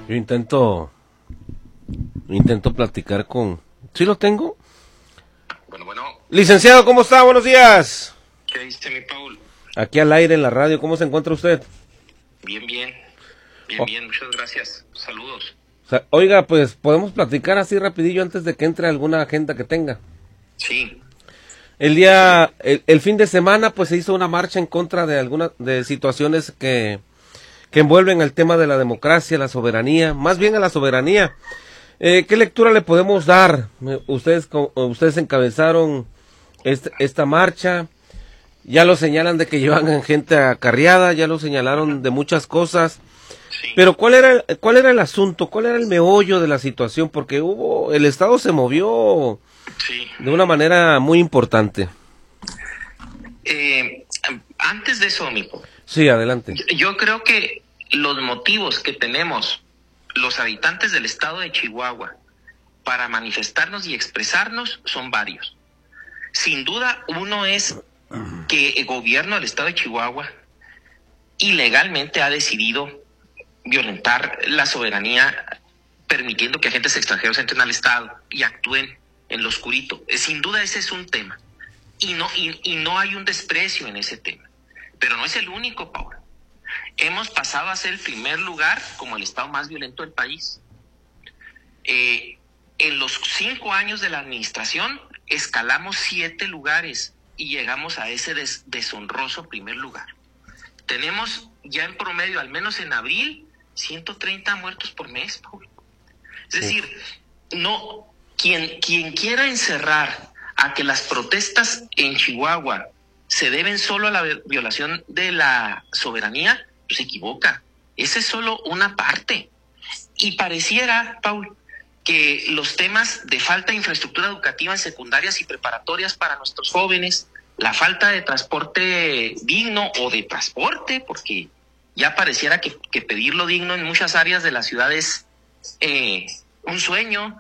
Yo intento platicar con... ¿Sí lo tengo? Bueno. Licenciado, ¿cómo está? Buenos días. ¿Qué dice mi Paul? Aquí al aire en la radio, ¿cómo se encuentra usted? Bien, muchas gracias. Saludos. Oiga, pues podemos platicar así rapidillo antes de que entre alguna agenda que tenga. Sí. El fin de semana pues se hizo una marcha en contra de algunas de situaciones que envuelven el tema de la democracia, la soberanía, más bien a la soberanía. ¿Qué lectura le podemos dar? Ustedes encabezaron esta marcha, ya lo señalan de que llevan gente acarreada, ya lo señalaron de muchas cosas. Sí. Pero ¿cuál era el asunto? ¿Cuál era el meollo de la situación? Porque el Estado se movió de una manera muy importante. Antes de eso, amigo. Sí, adelante. Yo creo que los motivos que tenemos los habitantes del estado de Chihuahua para manifestarnos y expresarnos son varios. Sin duda, uno es que el gobierno del estado de Chihuahua ilegalmente ha decidido violentar la soberanía, permitiendo que agentes extranjeros entren al estado y actúen en lo oscurito. Sin duda ese es un tema. Y no hay un desprecio en ese tema. Pero no es el único, Paul. Hemos pasado a ser el primer lugar como el estado más violento del país. En los 5 años de la administración escalamos 7 lugares y llegamos a ese deshonroso primer lugar. Tenemos ya en promedio, al menos en abril, 130 muertos por mes, Paul. Es decir, quien quiera encerrar a que las protestas en Chihuahua se deben solo a la violación de la soberanía, pues se equivoca. Esa es solo una parte. Y pareciera, Paul, que los temas de falta de infraestructura educativa en secundarias y preparatorias para nuestros jóvenes, la falta de transporte digno o de transporte, porque ya pareciera que pedirlo digno en muchas áreas de la ciudad es un sueño,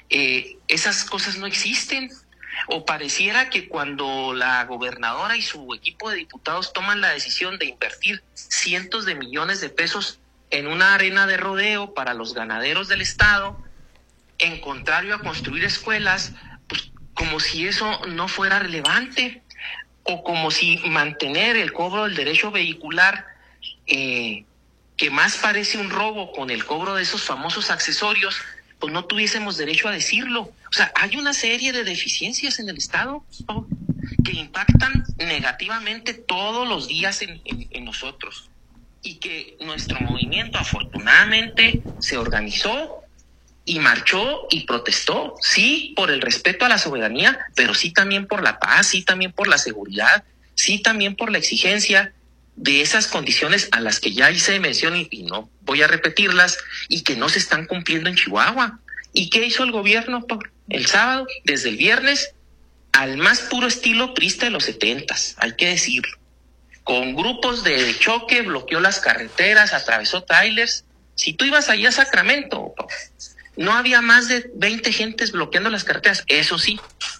esas cosas no existen. O pareciera que cuando la gobernadora y su equipo de diputados toman la decisión de invertir cientos de millones de pesos en una arena de rodeo para los ganaderos del estado, en contrario a construir escuelas, pues como si eso no fuera relevante, o como si mantener el cobro del derecho vehicular, que más parece un robo con el cobro de esos famosos accesorios, pues no tuviésemos derecho a decirlo. O sea, hay una serie de deficiencias en el Estado, Paul, que impactan negativamente todos los días en nosotros. Y que nuestro movimiento afortunadamente se organizó y marchó y protestó, sí, por el respeto a la soberanía, pero sí también por la paz, sí también por la seguridad, sí también por la exigencia de esas condiciones a las que ya hice mención y no voy a repetirlas, y que no se están cumpliendo en Chihuahua. ¿Y qué hizo el gobierno, Paul? El sábado, desde el viernes, al más puro estilo priista de los 70s, hay que decirlo. Con grupos de choque, bloqueó las carreteras, atravesó trailers. Si tú ibas allá a Sacramento, Paul, no había más de 20 gentes bloqueando las carreteras. Eso sí,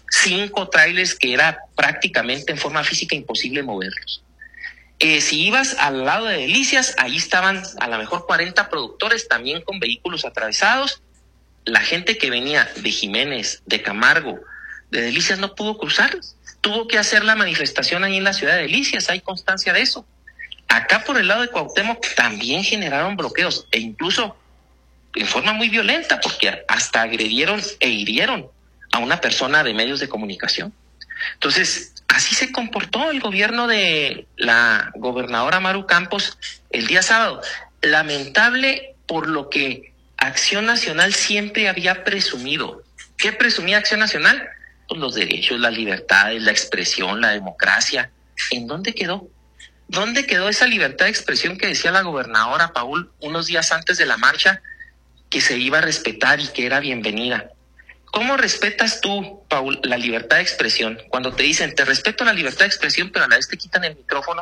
5 trailers que era prácticamente en forma física imposible moverlos. Si ibas al lado de Delicias, ahí estaban a lo mejor 40 productores también con vehículos atravesados. La gente que venía de Jiménez, de Camargo, de Delicias no pudo cruzar. Tuvo que hacer la manifestación ahí en la ciudad de Delicias, hay constancia de eso. Acá por el lado de Cuauhtémoc también generaron bloqueos, e incluso en forma muy violenta, porque hasta agredieron e hirieron a una persona de medios de comunicación. Entonces, así se comportó el gobierno de la gobernadora Maru Campos el día sábado. Lamentable por lo que Acción Nacional siempre había presumido. ¿Qué presumía Acción Nacional? Pues los derechos, las libertades, la expresión, la democracia. ¿En dónde quedó? ¿Dónde quedó esa libertad de expresión que decía la gobernadora Paul unos días antes de la marcha, que se iba a respetar y que era bienvenida? ¿Cómo respetas tú, Paul, la libertad de expresión? Cuando te dicen, te respeto la libertad de expresión, pero a la vez te quitan el micrófono.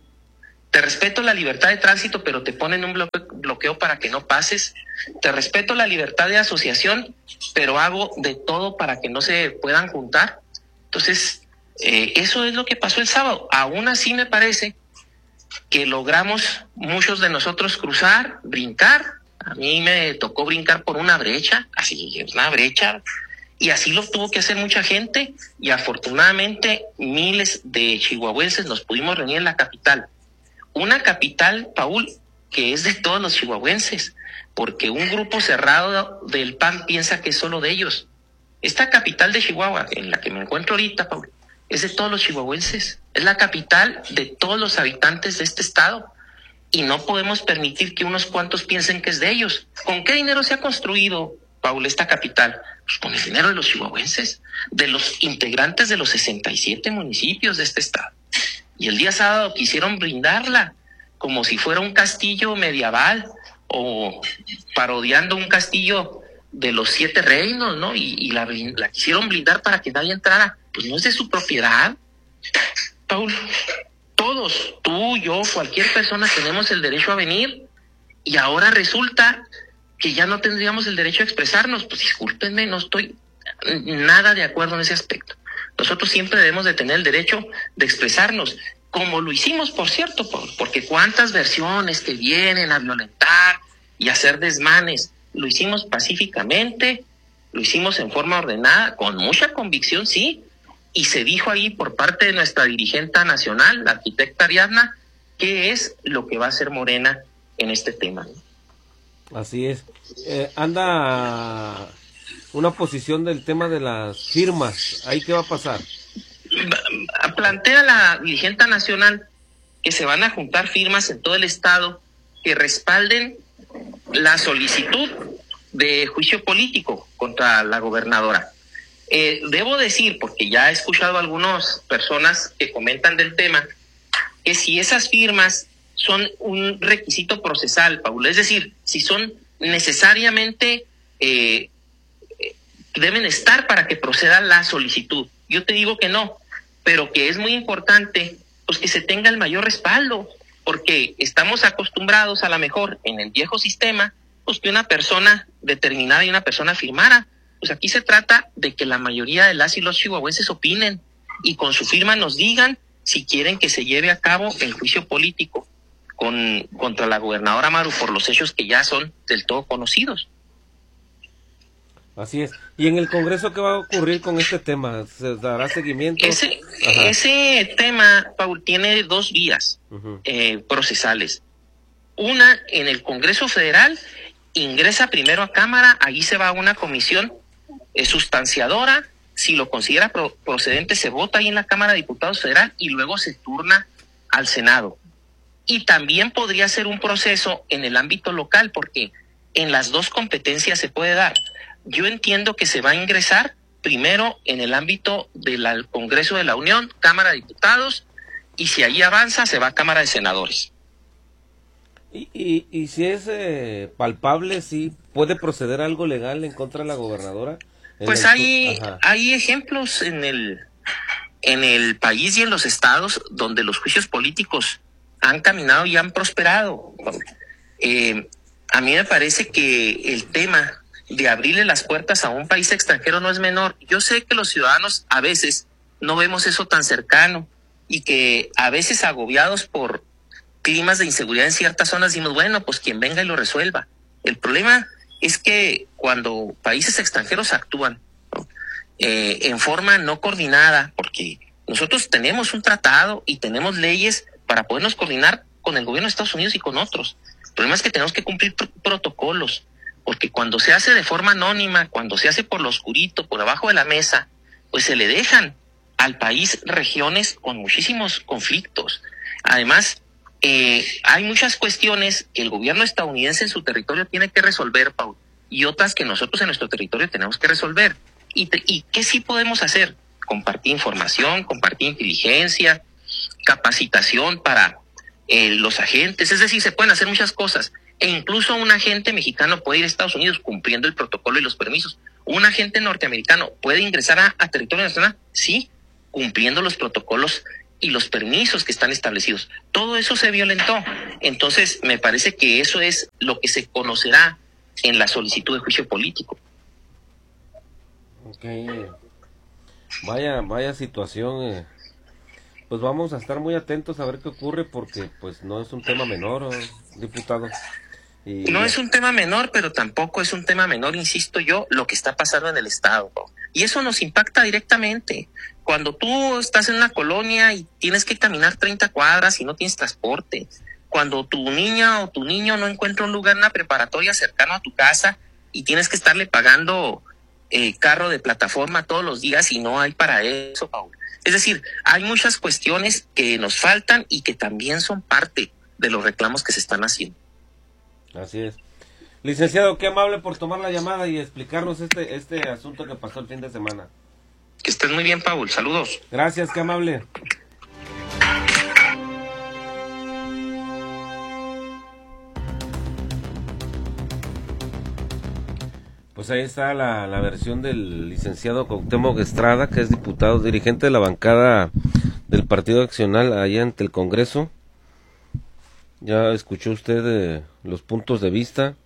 Te respeto la libertad de tránsito, pero te ponen un bloqueo para que no pases. Te respeto la libertad de asociación, pero hago de todo para que no se puedan juntar. Entonces, eso es lo que pasó el sábado. Aún así me parece que logramos muchos de nosotros cruzar, brincar, A mí me tocó brincar por una brecha, así, una brecha, y así lo tuvo que hacer mucha gente, y afortunadamente miles de chihuahuenses nos pudimos reunir en la capital. Una capital, Paul, que es de todos los chihuahuenses, porque un grupo cerrado del PAN piensa que es solo de ellos. Esta capital de Chihuahua, en la que me encuentro ahorita, Paul, es de todos los chihuahuenses, es la capital de todos los habitantes de este estado, y no podemos permitir que unos cuantos piensen que es de ellos. ¿Con qué dinero se ha construido, Paul, esta capital? Pues con el dinero de los chihuahuenses, de los integrantes de los 67 municipios de este estado. Y el día sábado quisieron brindarla como si fuera un castillo medieval o parodiando un castillo de los 7 reinos, ¿no? Y la quisieron blindar para que nadie entrara. Pues no es de su propiedad, Paul. Todos, tú, yo, cualquier persona tenemos el derecho a venir, y ahora resulta que ya no tendríamos el derecho a expresarnos. Pues discúlpenme, no estoy nada de acuerdo en ese aspecto. Nosotros siempre debemos de tener el derecho de expresarnos, como lo hicimos, por cierto, porque cuántas versiones que vienen a violentar y a hacer desmanes. Lo hicimos pacíficamente, lo hicimos en forma ordenada, con mucha convicción, sí, y se dijo ahí por parte de nuestra dirigente nacional, la arquitecta Ariadna, qué es lo que va a hacer Morena en este tema. Así es. Anda una posición del tema de las firmas. ¿Ahí qué va a pasar? Plantea la dirigente nacional que se van a juntar firmas en todo el estado que respalden la solicitud de juicio político contra la gobernadora. Debo decir, porque ya he escuchado a algunas personas que comentan del tema, que si esas firmas son un requisito procesal, Paul, es decir, si son necesariamente deben estar para que proceda la solicitud. Yo te digo que no, pero que es muy importante pues que se tenga el mayor respaldo, porque estamos acostumbrados a lo mejor en el viejo sistema pues que una persona determinada y una persona firmara. Pues aquí se trata de que la mayoría de las y los chihuahuenses opinen y con su firma nos digan si quieren que se lleve a cabo el juicio político contra la gobernadora Maru por los hechos que ya son del todo conocidos. Así es. ¿Y en el Congreso qué va a ocurrir con este tema? ¿Se dará seguimiento? Ese tema, Paul, tiene 2 vías procesales. Una, en el Congreso Federal, ingresa primero a Cámara, ahí se va a una comisión sustanciadora, si lo considera procedente se vota ahí en la Cámara de Diputados Federal y luego se turna al Senado. Y también podría ser un proceso en el ámbito local, porque en las 2 competencias se puede dar. Yo entiendo que se va a ingresar primero en el ámbito del Congreso de la Unión, Cámara de Diputados, y si ahí avanza se va a Cámara de Senadores. Y si es palpable, ¿sí puede proceder algo legal en contra de la gobernadora? Pues hay ejemplos en el país y en los estados donde los juicios políticos han caminado y han prosperado. A mí me parece que el tema de abrirle las puertas a un país extranjero no es menor. Yo sé que los ciudadanos a veces no vemos eso tan cercano y que a veces agobiados por climas de inseguridad en ciertas zonas decimos, bueno, pues quien venga y lo resuelva. El problema es que cuando países extranjeros actúan en forma no coordinada, porque nosotros tenemos un tratado y tenemos leyes para podernos coordinar con el gobierno de Estados Unidos y con otros. El problema es que tenemos que cumplir protocolos, porque cuando se hace de forma anónima, cuando se hace por lo oscurito, por abajo de la mesa, pues se le dejan al país regiones con muchísimos conflictos. Además, hay muchas cuestiones que el gobierno estadounidense en su territorio tiene que resolver, Paul, y otras que nosotros en nuestro territorio tenemos que resolver. ¿Y qué sí podemos hacer? Compartir información, compartir inteligencia, capacitación para los agentes, es decir, se pueden hacer muchas cosas. E incluso un agente mexicano puede ir a Estados Unidos cumpliendo el protocolo y los permisos. Un agente norteamericano puede ingresar a territorio nacional, sí, cumpliendo los protocolos y los permisos que están establecidos. Todo eso se violentó. Entonces, me parece que eso es lo que se conocerá en la solicitud de juicio político. Okay. Vaya situación. Pues vamos a estar muy atentos a ver qué ocurre, porque pues no es un tema menor, diputado. Y no es un tema menor, pero tampoco es un tema menor, insisto yo, lo que está pasando en el estado. Y eso nos impacta directamente. Cuando tú estás en una colonia y tienes que caminar 30 cuadras y no tienes transporte, cuando tu niña o tu niño no encuentra un lugar en una preparatoria cercano a tu casa y tienes que estarle pagando carro de plataforma todos los días y no hay para eso, Paul. Es decir, hay muchas cuestiones que nos faltan y que también son parte de los reclamos que se están haciendo. Así es. Licenciado, qué amable por tomar la llamada y explicarnos este asunto que pasó el fin de semana. Que estés muy bien, Paul. Saludos. Gracias, qué amable. Pues ahí está la versión del licenciado Cuauhtémoc Estrada, que es diputado, dirigente de la bancada del Partido Accional allá ante el Congreso. Ya escuchó usted los puntos de vista.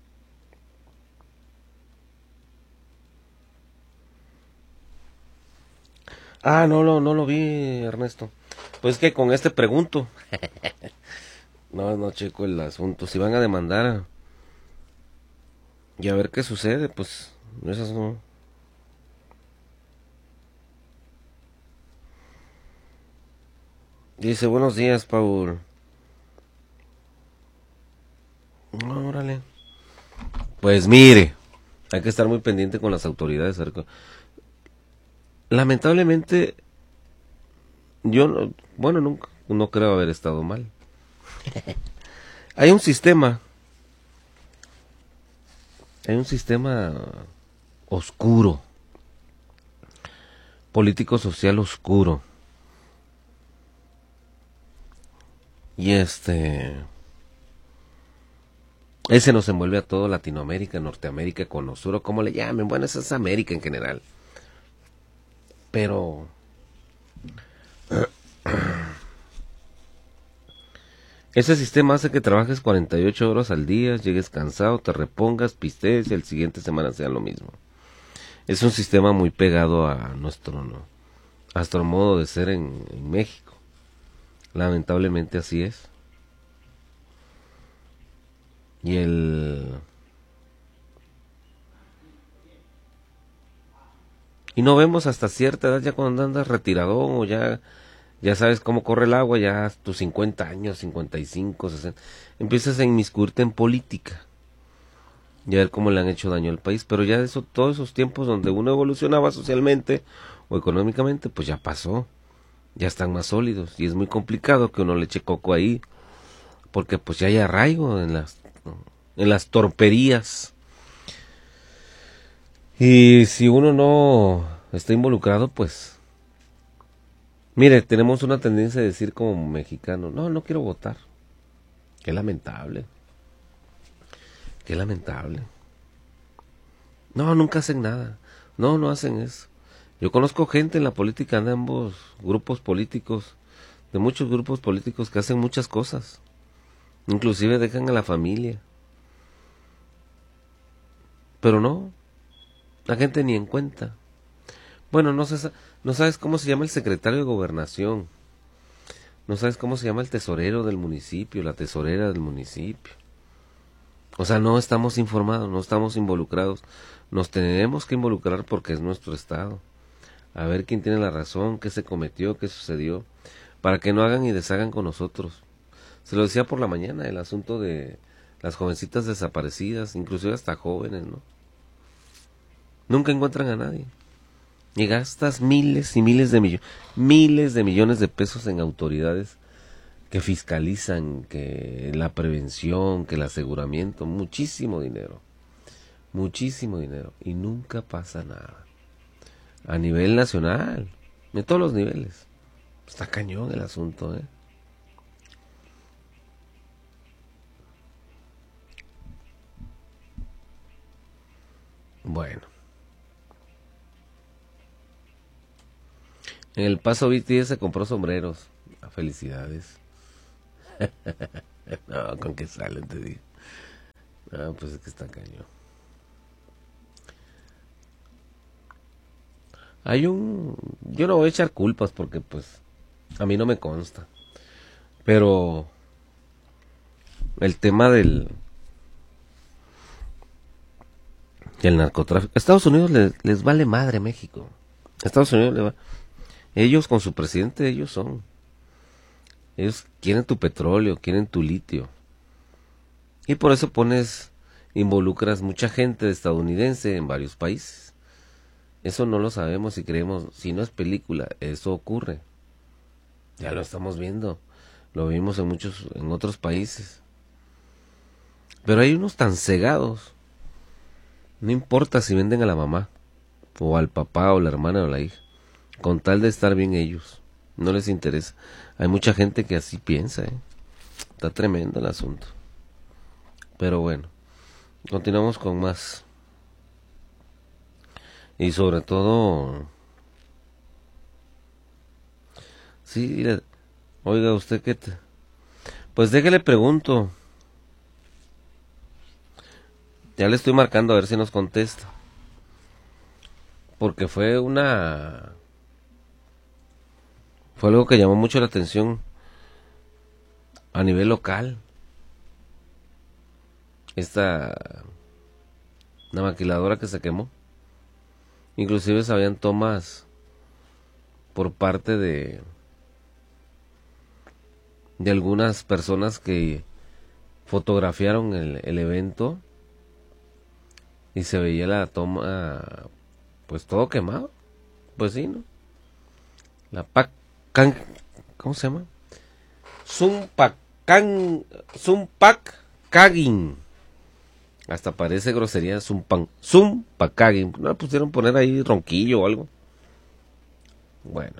Ah, no lo vi, Ernesto. Pues que con este pregunto. No checo el asunto. Si van a demandar y a ver qué sucede, pues esas no. Dice, buenos días, Paul. No, órale. Pues mire, hay que estar muy pendiente con las autoridades. Lamentablemente, yo, nunca, no creo haber estado mal. Hay un sistema oscuro, político social oscuro. Y ese nos envuelve a todo Latinoamérica, Norteamérica, Cono Sur, como le llamen. Bueno, esa es América en general. Pero ese sistema hace que trabajes 48 horas al día, llegues cansado, te repongas, pistees y el siguiente semana sea lo mismo. Es un sistema muy pegado a nuestro modo de ser en México. Lamentablemente así es. Y no vemos hasta cierta edad, ya cuando andas retiradón o ya sabes cómo corre el agua, ya tus 50 años, 55, 60, empiezas a inmiscuirte en política y a ver cómo le han hecho daño al país. Pero ya todos esos tiempos donde uno evolucionaba socialmente o económicamente, pues ya pasó, ya están más sólidos y es muy complicado que uno le eche coco ahí, porque pues ya hay arraigo en las torperías. Y si uno no está involucrado, pues mire, tenemos una tendencia a decir como mexicano, no quiero votar. Qué lamentable. No, nunca hacen nada. No hacen eso. Yo conozco gente en la política de ambos grupos políticos, de muchos grupos políticos que hacen muchas cosas. Inclusive dejan a la familia. Pero no, la gente ni en cuenta. Bueno, no sabes cómo se llama el secretario de Gobernación. No sabes cómo se llama el tesorero del municipio, la tesorera del municipio. O sea, no estamos informados, no estamos involucrados. Nos tenemos que involucrar porque es nuestro estado. A ver quién tiene la razón, qué se cometió, qué sucedió, para que no hagan y deshagan con nosotros. Se lo decía por la mañana, el asunto de las jovencitas desaparecidas, inclusive hasta jóvenes, ¿no? Nunca encuentran a nadie. Y gastas miles y miles de millones de pesos en autoridades que fiscalizan, que la prevención, que el aseguramiento, muchísimo dinero, y nunca pasa nada. A nivel nacional, de todos los niveles. Está cañón el asunto, ¿eh? Bueno. En El Paso BTS se compró sombreros. Felicidades. No, con qué salen, te digo. No, pues es que está cañón. Yo no voy a echar culpas porque pues a mí no me consta. Pero el tema del que el narcotráfico. A Estados Unidos les vale madre México. A Estados Unidos le va. Ellos con su presidente, ellos son. Ellos quieren tu petróleo, quieren tu litio. Y por eso involucras mucha gente estadounidense en varios países. Eso no lo sabemos y creemos, si no es película, eso ocurre. Ya lo estamos viendo. Lo vimos en otros países. Pero hay unos tan cegados. No importa si venden a la mamá, o al papá, o la hermana, o la hija. Con tal de estar bien ellos. No les interesa. Hay mucha gente que así piensa, ¿eh? Está tremendo el asunto. Pero bueno, continuamos con más. Y sobre todo... Sí, oiga, ¿usted qué? Pues déjele pregunto. Ya le estoy marcando a ver si nos contesta. Porque fue algo que llamó mucho la atención a nivel local. Una maquiladora que se quemó. Inclusive se habían tomas por parte de algunas personas que fotografiaron el evento y se veía la toma, pues todo quemado. Pues sí, ¿no? ¿Cómo se llama? Zumpacagin. Hasta parece grosería, Zumpacagin. No le pusieron poner ahí ronquillo o algo. Bueno.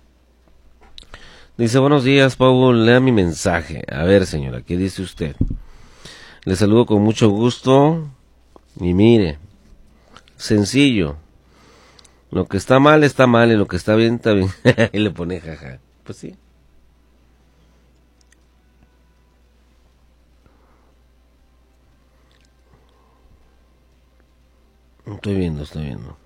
Dice, buenos días, Paul, lea mi mensaje. A ver, señora, ¿qué dice usted? Le saludo con mucho gusto. Y mire, sencillo. Lo que está mal y lo que está bien está bien. Y le pone jaja. Pues sí. Estoy viendo.